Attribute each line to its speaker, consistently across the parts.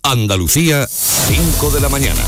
Speaker 1: Andalucía, 5 de la mañana.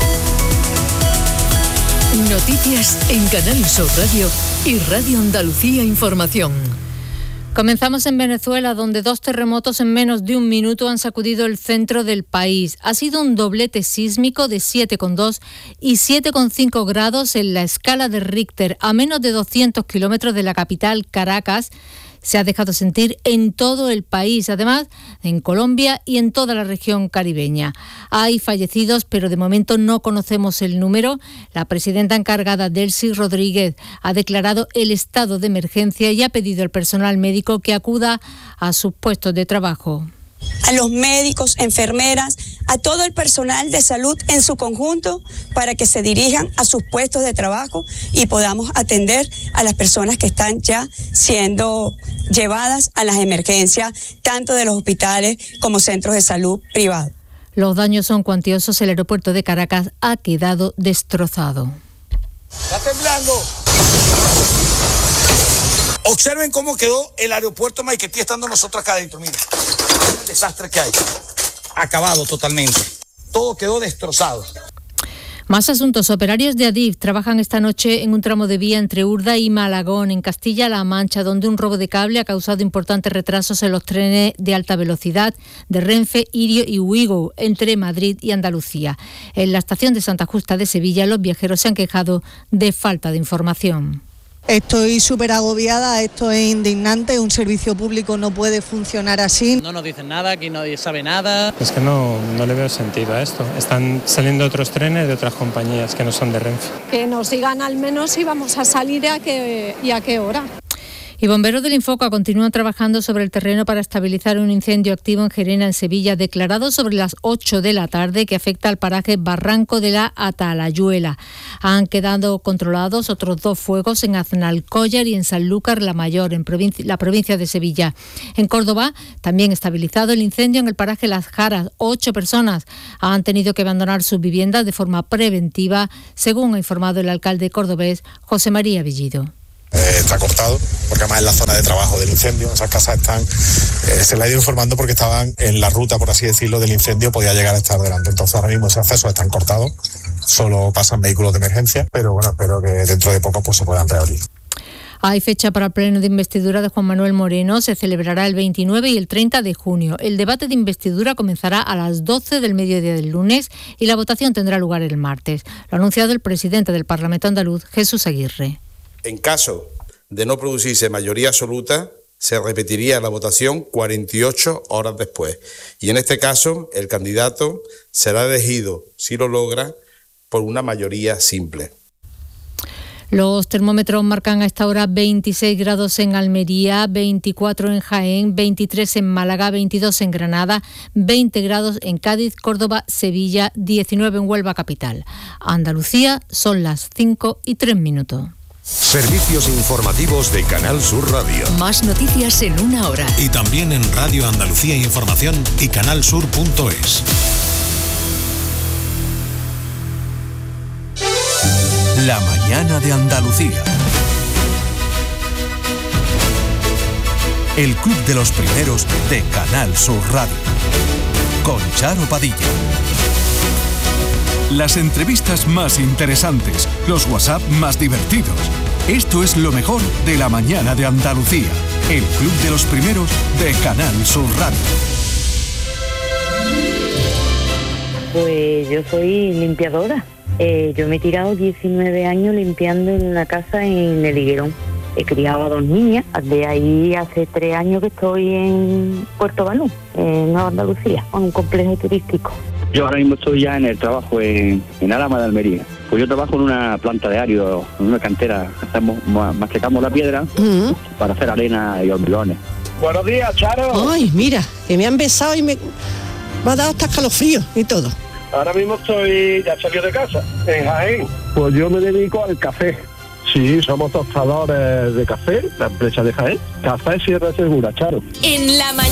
Speaker 2: Noticias en Canal Sur Radio y Radio Andalucía Información. Comenzamos en Venezuela, donde 2 terremotos en menos de un minuto han sacudido el centro del país. Ha sido un doblete sísmico de 7,2 y 7,5 grados en la escala de Richter, a menos de 200 kilómetros de la capital, Caracas. Se ha dejado sentir en todo el país, además en Colombia y en toda la región caribeña. Hay fallecidos, pero de momento no conocemos el número. La presidenta encargada, Delcy Rodríguez, ha declarado el estado de emergencia y ha pedido al personal médico que acuda a sus puestos de trabajo.
Speaker 3: A los médicos, enfermeras, a todo el personal de salud en su conjunto para que se dirijan a sus puestos de trabajo y podamos atender a las personas que están ya siendo llevadas a las emergencias, tanto de los hospitales como centros de salud privados.
Speaker 2: Los daños son cuantiosos. El aeropuerto de Caracas ha quedado destrozado.
Speaker 4: ¡Está temblando! Observen cómo quedó el aeropuerto Maiquetía estando nosotros acá adentro. Mira, el desastre que hay. Acabado totalmente. Todo quedó destrozado.
Speaker 2: Más asuntos. Operarios de Adif trabajan esta noche en un tramo de vía entre Urda y Malagón, en Castilla-La Mancha, donde un robo de cable ha causado importantes retrasos en los trenes de alta velocidad de Renfe, Irio y Ouigo, entre Madrid y Andalucía. En la estación de Santa Justa de Sevilla, los viajeros se han quejado de falta de información.
Speaker 5: Estoy súper agobiada, esto es indignante, un servicio público no puede funcionar así.
Speaker 6: No nos dicen nada, aquí nadie sabe nada.
Speaker 7: Es que no le veo sentido a esto. Están saliendo otros trenes de otras compañías que no son de Renfe.
Speaker 8: Que nos digan al menos si vamos a salir y a qué hora.
Speaker 2: Y bomberos del Infoca continúan trabajando sobre el terreno para estabilizar un incendio activo en Gerena, en Sevilla, declarado sobre las 8 de la tarde, que afecta al paraje Barranco de la Atalayuela. Han quedado controlados otros 2 fuegos en Aznalcóllar y en Sanlúcar la Mayor, en la provincia de Sevilla. En Córdoba, también estabilizado el incendio en el paraje Las Jaras. 8 personas han tenido que abandonar sus viviendas de forma preventiva, según ha informado el alcalde cordobés José María Bellido.
Speaker 9: Está cortado, porque además es la zona de trabajo del incendio. Esas casas están, se le ha ido informando porque estaban en la ruta, por así decirlo, del incendio, podía llegar a estar delante. Entonces ahora mismo esos accesos están cortados, solo pasan vehículos de emergencia, pero bueno, espero que dentro de poco pues se puedan reabrir.
Speaker 2: Hay fecha para el pleno de investidura de Juan Manuel Moreno. Se celebrará el 29 y el 30 de junio. El debate de investidura comenzará a las 12 del mediodía del lunes y la votación tendrá lugar el martes. Lo ha anunciado el presidente del Parlamento andaluz, Jesús Aguirre.
Speaker 10: En caso de no producirse mayoría absoluta, se repetiría la votación 48 horas después. Y en este caso, el candidato será elegido, si lo logra, por una mayoría simple.
Speaker 2: Los termómetros marcan a esta hora 26 grados en Almería, 24 en Jaén, 23 en Málaga, 22 en Granada, 20 grados en Cádiz, Córdoba, Sevilla, 19 en Huelva capital. Andalucía, son las 5:03.
Speaker 1: Servicios informativos de Canal Sur Radio.
Speaker 2: Más noticias en una hora.
Speaker 11: Y también en Radio Andalucía Información y canalsur.es.
Speaker 12: La mañana de Andalucía. El club de los primeros de Canal Sur Radio. Con Charo Padilla. Las entrevistas más interesantes, los WhatsApp más divertidos. Esto es lo mejor de la mañana de Andalucía. El club de los primeros de Canal Sur Radio.
Speaker 13: Pues yo soy limpiadora. Yo me he tirado 19 años limpiando en una casa en el Higuerón. He criado a 2 niñas. De ahí hace 3 años que estoy en Puerto Banús, en Nueva Andalucía, en un complejo turístico.
Speaker 14: Yo ahora mismo estoy ya en el trabajo en Alhama de Almería. Pues yo trabajo en una planta de ario, en una cantera. Machacamos la piedra para hacer arena y hormigones.
Speaker 15: Buenos días, Charo.
Speaker 16: Ay, mira, que me han besado y me ha dado hasta escalofrío y todo.
Speaker 15: Ahora mismo ya salí de casa, en Jaén.
Speaker 17: Pues yo me dedico al café. Sí, somos tostadores de café, la empresa de Jaén. Café Sierra Segura, Charo.
Speaker 2: En la mañana.